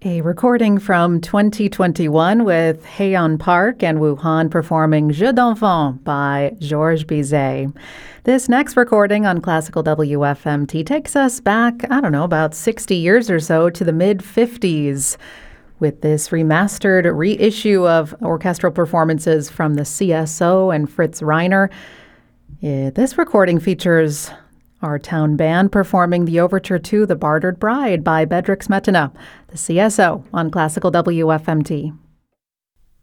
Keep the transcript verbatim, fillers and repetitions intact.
A recording from twenty twenty-one with Heian Park and Wuhan performing Jeux d'Enfant by Georges Bizet. This next recording on Classical W F M T takes us back, I don't know, about sixty years or so to the mid-fifties with this remastered reissue of orchestral performances from the C S O and Fritz Reiner. Yeah, this recording features our town band performing the overture to The Bartered Bride by Bedřich Smetana, the C S O on Classical W F M T.